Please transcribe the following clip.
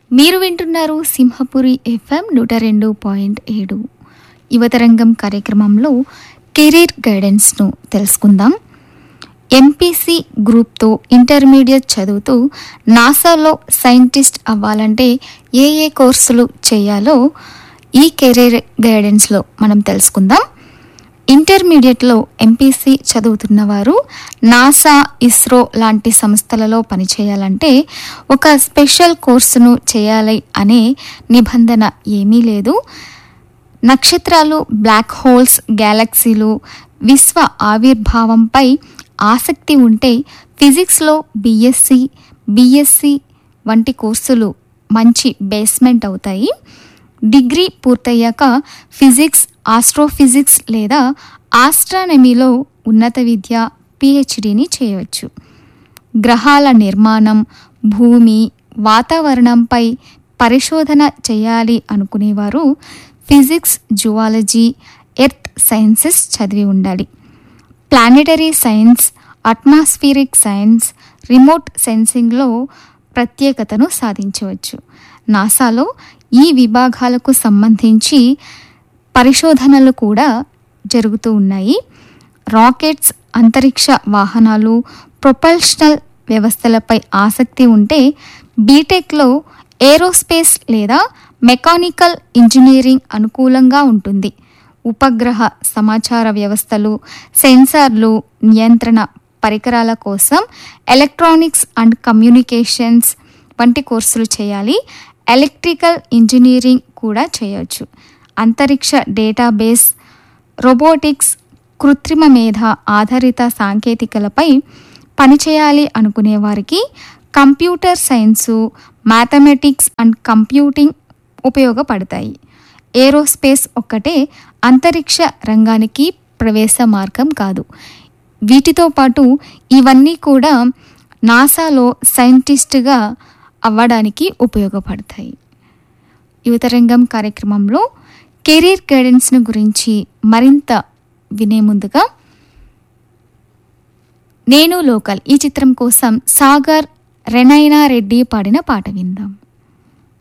మీరు వింటున్నారు సింహపురి ఎఫ్ఎం 102.7 యువతరంగం కార్యక్రమంలో కెరీర్ గైడెన్స్ను తెలుసుకుందాం. ఎంపీసీ గ్రూప్తో ఇంటర్మీడియట్ చదువుతూ నాసాలో సైంటిస్ట్ అవ్వాలంటే ఏ కోర్సులు చేయాలో ఈ కెరీర్ గైడెన్స్లో మనం తెలుసుకుందాం. ఇంటర్మీడియట్లో ఎంపీసీ చదువుతున్న వారు నాసా, ఇస్రో లాంటి సంస్థలలో పనిచేయాలంటే ఒక స్పెషల్ కోర్సును చేయాలి అనే నిబంధన ఏమీ లేదు. నక్షత్రాలు, బ్లాక్ హోల్స్, గ్యాలక్సీలు, విశ్వ ఆవిర్భావంపై ఆసక్తి ఉంటే ఫిజిక్స్లో బీఎస్సీ వంటి కోర్సులు మంచి బేస్మెంట్ అవుతాయి. డిగ్రీ పూర్తయ్యాక ఫిజిక్స్, ఆస్ట్రోఫిజిక్స్ లేదా ఆస్ట్రానమీలో ఉన్నత విద్య పిహెచ్డిని చేయవచ్చు. గ్రహాల నిర్మాణం, భూమి, వాతావరణంపై పరిశోధన చేయాలి అనుకునేవారు ఫిజిక్స్, జువాలజీ, ఎర్త్ సైన్సెస్ చదివి ఉండాలి. Planetary science, atmospheric science, remote సెన్సింగ్లో ప్రత్యేకతను సాధించవచ్చు. నాసాలో ఈ విభాగాలకు సంబంధించి పరిశోధనలు కూడా జరుగుతూ ఉన్నాయి. రాకెట్స్, అంతరిక్ష వాహనాలు, ప్రొపల్షనల్ వ్యవస్థలపై ఆసక్తి ఉంటే బీటెక్లో ఏరోస్పేస్ లేదా మెకానికల్ ఇంజనీరింగ్ అనుకూలంగా ఉంటుంది. ఉపగ్రహ సమాచార వ్యవస్థలు, సెన్సార్లు, నియంత్రణ పరికరాల కోసం ఎలక్ట్రానిక్స్ అండ్ కమ్యూనికేషన్స్ వంటి కోర్సులు చేయాలి. ఎలక్ట్రికల్ ఇంజనీరింగ్ కూడా చేయవచ్చు. అంతరిక్ష డేటాబేస్, రోబోటిక్స్, కృత్రిమ మేధ ఆధారిత సాంకేతికలపై పనిచేయాలి అనుకునే వారికి computer science, mathematics and computing ఉపయోగపడతాయి. ఏరోస్పేస్ ఒక్కటే అంతరిక్ష రంగానికి ప్రవేశ మార్గం కాదు. వీటితో పాటు ఇవన్నీ కూడా నాసాలో సైంటిస్టుగా అవ్వడానికి ఉపయోగపడతాయి. యువతరంగం కార్యక్రమంలో కెరీర్ గైడెన్స్ను గురించి మరింత వినే ముందుగా నేను లోకల్ ఈ చిత్రం కోసం సాగర్, రెనైనా రెడ్డి పాడిన పాట విందాం.